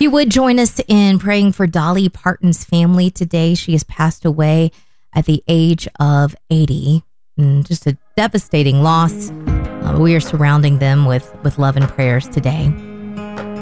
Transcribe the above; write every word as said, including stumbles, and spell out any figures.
you would join us in praying for Dolly Parton's family today. She has passed away at the age of eighty. Mm, just a devastating loss. Uh, we are surrounding them with, with love and prayers today.